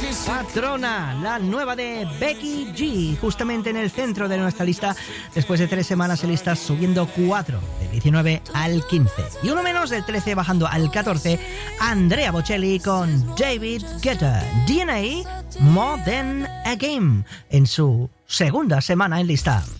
Patrona, la nueva de Becky G, justamente en el centro de nuestra lista, después de 3 semanas en listas, subiendo 4, del 19 al 15. Y uno menos, del 13 bajando al 14, Andrea Bocelli con David Guetta, DNA, More Than a Game, en su segunda semana en lista.